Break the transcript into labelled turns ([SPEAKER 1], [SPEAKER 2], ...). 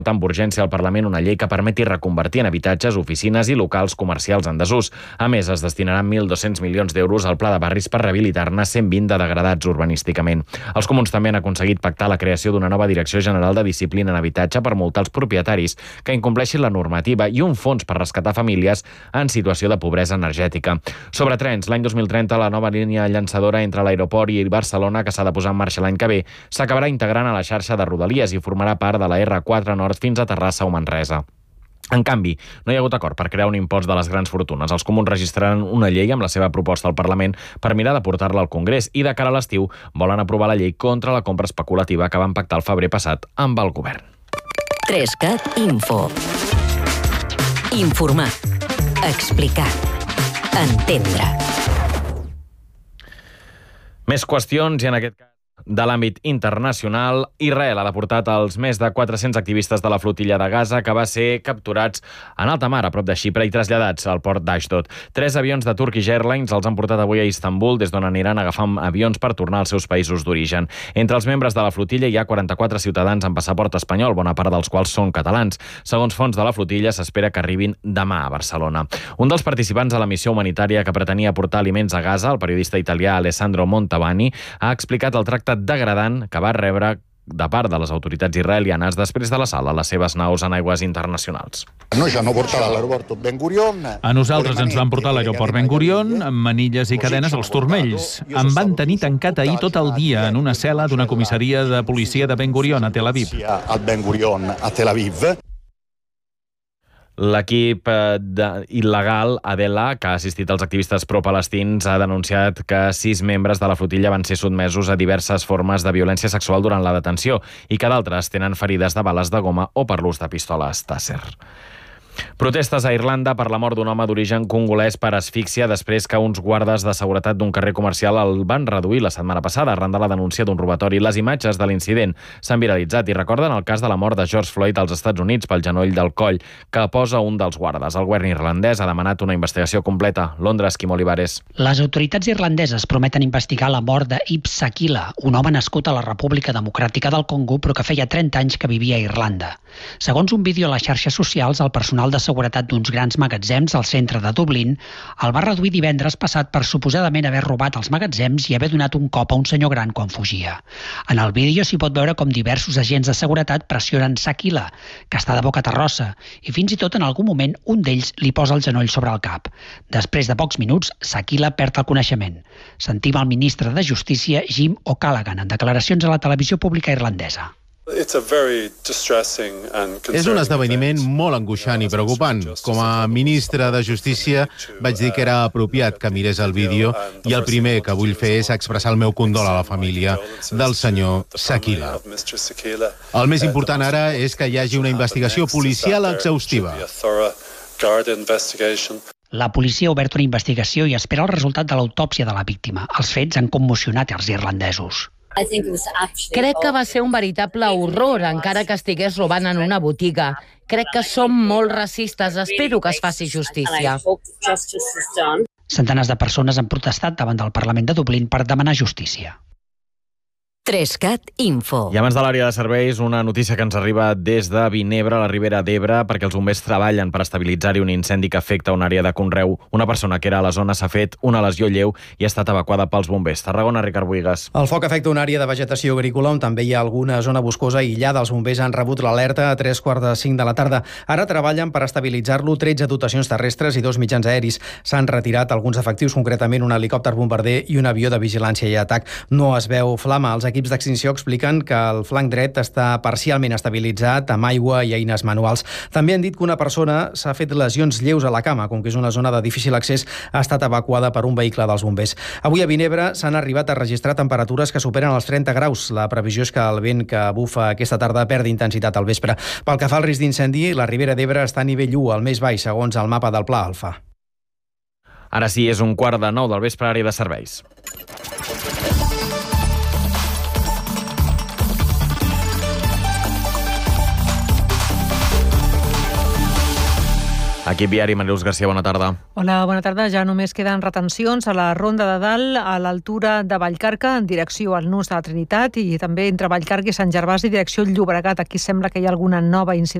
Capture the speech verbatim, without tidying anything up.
[SPEAKER 1] amb urgència al Parlament una llei que permeti reconvertir en habitatges, oficines i locals comercials en desús. A més, es destinaran mil dos-cents milions d'euros al Pla de Barris per rehabilitar-ne cent vint de degradats urbanísticament. Els comuns també han aconseguit pactar la creació d'una nova Direcció General de Disciplina en Habitatge per multar els propietaris que incompleixin la normativa i un fons per rescatar famílies en situació de pobresa energètica. Sobre trens, l'any dos mil trenta la nova línia llançadora entre l'aeroport i Barcelona, que s'ha de posar en marxa l'any que ve, s'acabarà integrant a la xarxa de Rodalies i formarà part de la erre quatre Nord fins a Terrassa o Manresa. En canvi, no hi ha hagut acord per crear un impost de les grans fortunes. Els comuns registraran una llei amb la seva proposta al Parlament per mirar de portar-la al Congrés i de cara a l'estiu volen aprovar la llei contra la compra especulativa que van pactar el febrer passat amb el govern.
[SPEAKER 2] tres cat Info. Informar. Explicar. Entendre.
[SPEAKER 1] Més qüestions i en aquest cas de l'àmbit internacional. Israel ha deportat els més de quatre-cents activistes de la flotilla de Gaza que va ser capturats en alta mar a prop de Xipre i traslladats al port d'Ashdod. Tres avions de Turkish Airlines els han portat avui a Istanbul, des d'on aniran agafant avions per tornar als seus països d'origen. Entre els membres de la flotilla hi ha quaranta-quatre ciutadans amb passaport espanyol, bona part dels quals són catalans. Segons fonts de la flotilla, s'espera que arribin demà a Barcelona. Un dels participants de la missió humanitària que pretenia portar aliments a Gaza, el periodista italià Alessandro Montalbani, ha explicat el tracte degradant que va rebre de part de les autoritats israelianes després de l'assalt a les seves naus en aigües internacionals.
[SPEAKER 3] A nosaltres ens van portar a l'aeroport Ben Gurion amb manilles i cadenes als turmells. Em van tenir tancat ahir tot el dia en una cel·la d'una comissaria de policia de Ben Gurion a Tel Aviv.
[SPEAKER 1] L'equip il·legal Adela, que ha assistit als activistes pro-palestins, ha denunciat que sis membres de la flotilla van ser sotmesos a diverses formes de violència sexual durant la detenció i que d'altres tenen ferides de bales de goma o per l'ús de pistoles Taser. Protestes a Irlanda per la mort d'un home d'origen congolès per asfíxia després que uns guardes de seguretat d'un carrer comercial el van reduir la setmana passada arran de la denúncia d'un robatori. Les imatges de l'incident s'han viralitzat i recorden el cas de la mort de George Floyd als Estats Units pel genoll del coll que posa un dels guardes. El govern irlandès ha demanat una investigació completa. Londres, Quim Olivares.
[SPEAKER 4] Les autoritats irlandeses prometen investigar la mort d'Ib Sakila, un home nascut a la República Democràtica del Congo però que feia trenta anys que vivia a Irlanda. Segons un vídeo a les xarxes socials, el personal de seguretat d'uns grans magatzems al centre de Dublín el va reduir divendres passat per suposadament haver robat els magatzems i haver donat un cop a un senyor gran quan fugia. En el vídeo s'hi pot veure com diversos agents de seguretat pressionen Sakila, que està de boca terrossa, i fins i tot en algun moment un d'ells li posa el genoll sobre el cap. Després de pocs minuts, Sakila perd el coneixement. Sentim el ministre de Justícia, Jim O'Callaghan, en declaracions a la televisió pública irlandesa.
[SPEAKER 5] És un esdeveniment molt angoixant i preocupant. Com a ministre de Justícia vaig dir que era apropiat que mirés el vídeo i el primer que vull fer és expressar el meu condol a la família del senyor Sakila. El més important ara és que hi hagi una investigació policial exhaustiva.
[SPEAKER 4] La policia ha obert una investigació i espera el resultat de l'autòpsia de la víctima. Els fets han commocionat els irlandesos.
[SPEAKER 6] Crec que va ser un veritable horror, encara que estigués robant en una botiga. Crec que som molt racistes. Espero que es faci justícia.
[SPEAKER 4] Centenars de persones han protestat davant del Parlament de Dublín per demanar justícia.
[SPEAKER 2] tres cat Info.
[SPEAKER 1] I abans de l'àrea de serveis, una notícia que ens arriba des de Vinebre, a la Ribera d'Ebre, perquè els bombers treballen per estabilitzar-hi un incendi que afecta una àrea de conreu. Una persona que era a la zona s'ha fet una lesió lleu i ha estat evacuada pels bombers. Tarragona, Ricard Buigas.
[SPEAKER 7] El foc afecta una àrea de vegetació agrícola on també hi ha alguna zona boscosa aïllada. Els bombers han rebut l'alerta a tres quarts de cinc de la tarda. Ara treballen per estabilitzar-lo tretze dotacions terrestres i dos mitjans aeris. S'han retirat alguns efectius, concretament un helicòpter bombarder i un avió de vigilància i atac. No es veu flama. Els equips d'extinció expliquen que el flanc dret està parcialment estabilitzat amb aigua i eines manuals. També han dit que una persona s'ha fet lesions lleus a la cama, com que és una zona de difícil accés, ha estat evacuada per un vehicle dels bombers. Avui a Vinebre s'han arribat a registrar temperatures que superen els trenta graus. La previsió és que el vent que bufa aquesta tarda perdi intensitat al vespre. Pel que fa al risc d'incendi, la Ribera d'Ebre està a nivell u, el més baix, segons el mapa del Pla Alfa.
[SPEAKER 1] Ara sí, és un quart de nou del vespre, àrea de serveis. Equip viari, Mariluz Garcia, bona tarda.
[SPEAKER 8] Hola, bona tarda. Ja només queden retencions a la Ronda de Dalt, a l'altura de Vallcarca, en direcció al Nus de la Trinitat, i també entre Vallcarca i Sant Gervasi, direcció Llobregat. Aquí sembla que hi ha alguna nova incidència.